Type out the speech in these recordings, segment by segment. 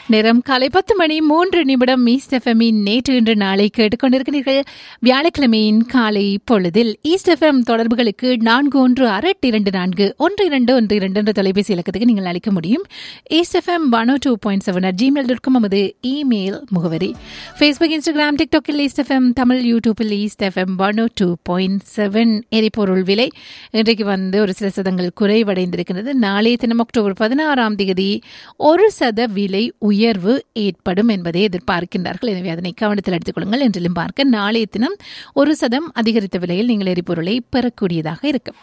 நேரம் காலை 10:03 ஈஸ்ட் எஃப்எம்மின் நேற்று இன்று நாளை கேட்டுக்கொண்டிருக்கிறீர்கள். வியாழக்கிழமையின் காலை பொழுதில் ஈஸ்ட் எஃப்எம் தொடர்புகளுக்கு 4162241212 என்ற தொலைபேசி இலக்கத்துக்கு நீங்கள் அழைக்க முடியும். ஈஸ்ட் எஃப்எம் 102.7 நமது இமெயில் முகவரி. Facebook, Instagram, டிக்டாக்கில் east FM Tamil, யூடியூப்பில் ஈஸ்ட் எஃப்எம் 102.7. எரிபொருள் விலை இன்றைக்கு ஒரு சில சதங்கள் குறைவடைந்திருக்கிறது. நாளைய தினம் அக்டோபர் 16 ஒரு சத விலை உயர்வு ஏற்படும் என்பதை எதிர்பார்க்கின்றார்கள். எனவே அதனை கவனத்தில் எடுத்துக் கொள்ளுங்கள். என்றிலும் பார்க்க நாளைய தினம் 1% அதிகரித்த விலையில் நீங்கள் எரிபொருளை பெறக்கூடியதாக இருக்கும்.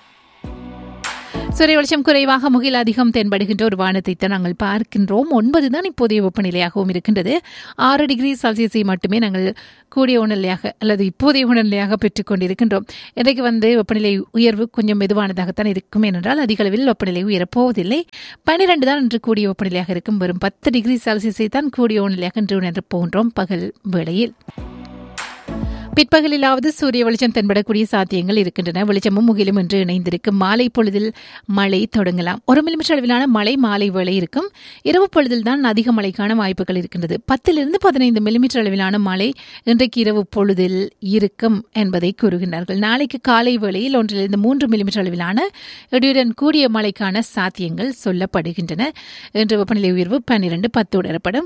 சூரிய வெளிச்சம் குறைவாக முகில் அதிகம் தென்படுகின்ற ஒரு வானத்தை தான் நாங்கள் பார்க்கின்றோம். 9 தான் இப்போதைய வெப்பநிலையாகவும் இருக்கின்றது. 6 டிகிரி செல்சியஸை மட்டுமே நாங்கள் கூடிய உணர்நிலையாக அல்லது இப்போதைய உணர்நிலையாக பெற்றுக் கொண்டிருக்கின்றோம். இன்றைக்கு வெப்பநிலை உயர்வு கொஞ்சம் மெதுவானதாகத்தான் இருக்கும். ஏனென்றால் அதிக அளவில் வெப்பநிலை உயரப்போவதில்லை. 12 தான் இன்று கூடிய வெப்பநிலையாக இருக்கும். வெறும் 10 டிகிரி செல்சியஸை தான் கூடிய உணர்நிலையாக இன்று உணரப் போகின்றோம் பகல் வேளையில். பிற்பகலிலாவது சூரிய வெளிச்சம் தென்படக்கூடிய சாத்தியங்கள் இருக்கின்றன. வெளிச்சமும் முகிலும் என்று இணைந்திருக்கும். மாலை பொழுதில் மழை தொடங்கலாம். 1 மில்லிமீட்டர் அளவிலான மழை மாலை வேளை இருக்கும். இரவு பொழுதில் தான் அதிக மழைக்கான வாய்ப்புகள் இருக்கின்றது. 10-15 மில்லிமீட்டர் அளவிலான மழை இன்றைக்கு இரவு பொழுதில் இருக்கும் என்பதை கூறுகின்றார்கள். நாளைக்கு காலை வேளையில் 1-3 மில்லிமீட்டர் அளவிலான இடியுடன் கூடிய மழைக்கான சாத்தியங்கள் சொல்லப்படுகின்றன. இன்று வெப்பநிலை உயர்வு 12-10 உணரப்படும்.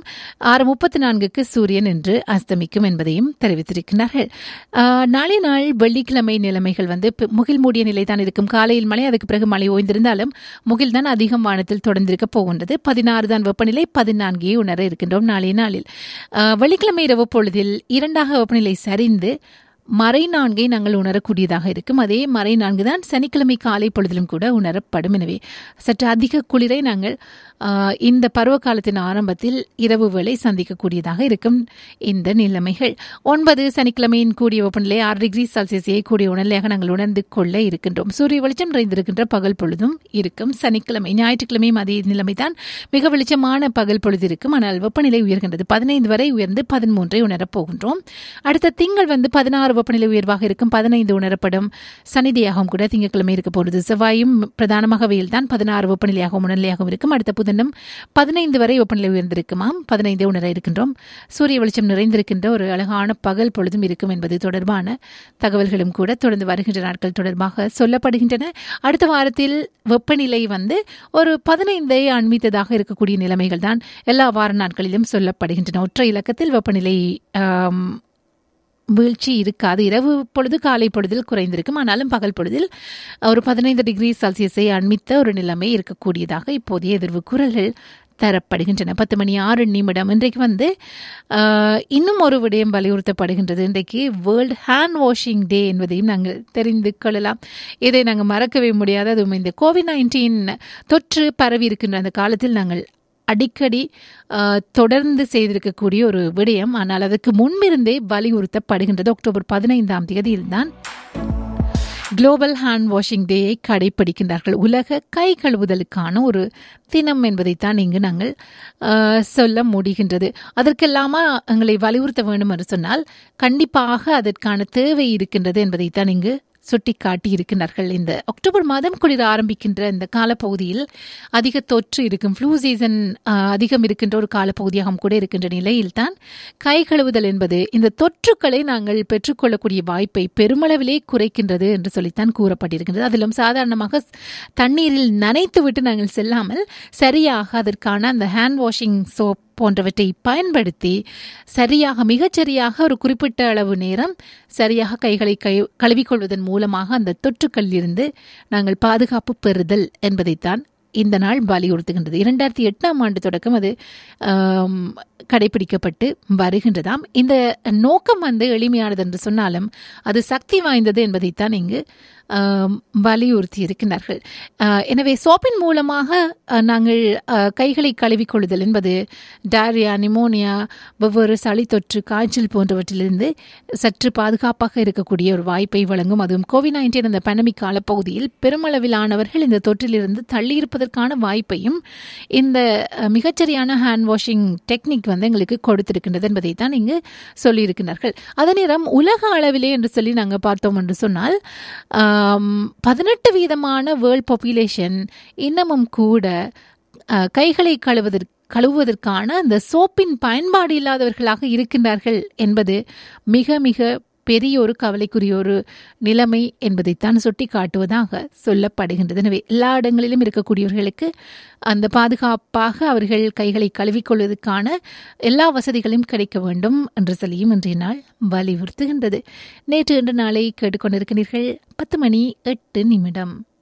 6:34 சூரியன் இன்று அஸ்தமிக்கும் என்பதையும் தெரிவித்திருக்கிறார்கள். நாளை நாள் வெள்ளிக்கிழமை நிலைமைகள் முகில் மூடிய நிலை தான் இருக்கும். காலையில் மழை, அதுக்கு பிறகு மழை ஓய்ந்திருந்தாலும் முகில் தான் அதிகம் வானத்தில் தொடர்ந்திருக்க போகின்றது. 16 தான் வெப்பநிலை, 14 உணர இருக்கின்றோம் நாளைய நாளில். வெள்ளிக்கிழமை இரவு பொழுதில் 2 வெப்பநிலை சரிந்து மறை 4 நாங்கள் உணரக்கூடியதாக இருக்கும். அதே மறை 4 தான் சனிக்கிழமை காலை பொழுதிலும் கூட உணரப்படும். எனவே சற்று அதிக குளிரை நாங்கள் இந்த பருவ காலத்தின் ஆரம்பத்தில் இரவு வேளை சந்திக்கக்கூடியதாக இருக்கும். இந்த நிலைமைகள் 9 சனிக்கிழமையின் கூடிய வெப்பநிலை 6 டிகிரி செல்சியஸை கூடிய உணர்நிலையாக நாங்கள் உணர்ந்து கொள்ள இருக்கின்றோம். சூரிய வெளிச்சம் நிறைந்திருக்கின்ற பகல் பொழுதும் இருக்கும். சனிக்கிழமை ஞாயிற்றுக்கிழமையும் அதே நிலைமைதான். மிக வெளிச்சமான பகல் பொழுது இருக்கும். ஆனால் வெப்பநிலை உயர்கின்றது. 15 வரை உயர்ந்து 13 உணரப் போகின்றோம். அடுத்த திங்கள் 16 வெப்பநிலை உயர்வாக இருக்கும். 15 உணரப்படும். சனிதியாகவும் கூட திங்கட்கிழமை இருக்க போகிறது. செவ்வாயும் பிரதானமாக வெயில் தான். 16 வெப்பநிலையாகவும் உணர்நிலையாகவும் இருக்கும். அடுத்த புதனும் 15 வரை வெப்பநிலை உயர்ந்திருக்குமாம். 15 உணர இருக்கின்றோம். சூரிய வெளிச்சம் நிறைந்திருக்கின்ற ஒரு அழகான பகல் பொழுதும் இருக்கும் என்பது தொடர்பான தகவல்களும் கூட தொடர்ந்து வருகின்ற நாட்கள் தொடர்பாக சொல்லப்படுகின்றன. அடுத்த வாரத்தில் வெப்பநிலை ஒரு 15 அண்மித்ததாக இருக்கக்கூடிய நிலைமைகள் தான் எல்லா வார நாட்களிலும் சொல்லப்படுகின்றன. ஒற்றை இலக்கத்தில் வெப்பநிலை வீழ்ச்சி இருக்காது. இரவு பொழுது காலை பொழுதில் குறைந்திருக்கும். ஆனாலும் பகல் பொழுதில் ஒரு 15 டிகிரி செல்சியஸை அண்மித்த ஒரு நிலைமை இருக்கக்கூடியதாக இப்போதைய எதிர்வு கூறல்கள் தரப்படுகின்றன. 10:06 இன்றைக்கு இன்னும் ஒரு விடயம் வலியுறுத்தப்படுகின்றது. இன்றைக்கு வேர்ல்டு ஹேண்ட் வாஷிங் டே என்பதையும் நாங்கள் தெரிந்து கொள்ளலாம். இதை நாங்கள் மறக்கவே முடியாது. அதுவும் இந்த COVID-19 தொற்று பரவி இருக்கின்ற அந்த காலத்தில் நாங்கள் அடிக்கடி தொடர்ந்து செய்திருக்கக்கூடிய ஒரு விடயம். ஆனால் அதற்கு முன்பிருந்தே வலியுறுத்தப்படுகின்றது. அக்டோபர் 15 தான் குளோபல் ஹேண்ட் வாஷிங் டேயை கடைபிடிக்கின்றார்கள். உலக கை கழுவுதலுக்கான ஒரு தினம் என்பதைத்தான் இங்கு நாங்கள் சொல்ல முடிகின்றது. அதற்கெல்லாமா எங்களை வலியுறுத்த வேண்டும் என்று சொன்னால் கண்டிப்பாக அதற்கான தேவை இருக்கின்றது என்பதைத்தான் இங்கு சுட்டிக்காட்டி இருக்கின்றார்கள். இந்த அக்டோபர் மாதம் குளிர ஆரம்பிக்கின்ற இந்த காலப்பகுதியில் அதிக தொற்று இருக்கும். ஃப்ளூ சீசன் அதிகம் இருக்கின்ற ஒரு காலப்பகுதியாகவும் கூட இருக்கின்ற நிலையில் தான் கை கழுவுதல் என்பது இந்த தொற்றுக்களை நாங்கள் பெற்றுக்கொள்ளக்கூடிய வாய்ப்பை பெருமளவிலே குறைக்கின்றது என்று சொல்லித்தான் கூறப்பட்டிருக்கின்றது. அதிலும் சாதாரணமாக தண்ணீரில் நனைத்து விட்டு நாங்கள் செல்லாமல் சரியாக அதற்கான அந்த ஹேண்ட் வாஷிங் சோப் போன்றவற்றை பயன்படுத்தி மிகச்சரியாக ஒரு குறிப்பிட்ட அளவு நேரம் சரியாக கைகளை கழுவிக்கொள்வதன் மூலமாக அந்த தொற்றுக்களில் இருந்து நாங்கள் பாதுகாப்பு பெறுதல் என்பதைத்தான் இந்த நாள் வலியுறுத்துகின்றது. 2008 தொடக்கம் அது கடைபிடிக்கப்பட்டு வருகின்றதாம். இந்த நோக்கம் எளிமையானது என்று சொன்னாலும் அது சக்தி வாய்ந்தது என்பதைத்தான் இங்கு வலியுறுத்தி இருக்கின்றார்கள். எனவே சோப்பின் மூலமாக நாங்கள் கைகளை கழுவிக்கொள்ளுதல் என்பது டயரியா, நிமோனியா, வெவ்வேறு சளி தொற்று, காய்ச்சல் போன்றவற்றிலிருந்து சற்று பாதுகாப்பாக இருக்கக்கூடிய ஒரு வாய்ப்பை வழங்கும். அதுவும் COVID-19 அந்த பேண்டமிக் காலப்பகுதியில் பெருமளவிலானவர்கள் இந்த தொற்றிலிருந்து தள்ளியிருப்பதற்கான வாய்ப்பையும் இந்த மிகச்சரியான ஹேண்ட் வாஷிங் டெக்னிக் எங்களுக்கு கொடுத்திருக்கின்றது என்பதை தான் இங்கு சொல்லியிருக்கிறார்கள். அதே நேரம் உலக அளவிலே என்று சொல்லி நாங்கள் பார்த்தோம் என்று சொன்னால் 18% வேர்ல்ட் பாப்புலேஷன் இன்னமும் கூட கைகளை கழுவுவதற்கான அந்த சோப்பின் பயன்பாடு இல்லாதவர்களாக இருக்கின்றார்கள் என்பது மிக மிக பெரிய ஒரு கவலைக்குரிய ஒரு நிலைமை என்பதைத்தான் சுட்டி காட்டுவதாக சொல்லப்படுகின்றது. எனவே எல்லா இடங்களிலும் இருக்கக்கூடியவர்களுக்கு அந்த பாதுகாப்பாக அவர்கள் கைகளை கழுவிக்கொள்வதற்கான எல்லா வசதிகளும் கிடைக்க வேண்டும் என்று சொல்லியும் இன்றைய நாள் வலியுறுத்துகின்றது. நேற்று இன்று நாளை கேட்டுக்கொண்டிருக்கிறீர்கள். 10 மணி 8 நிமிடம்.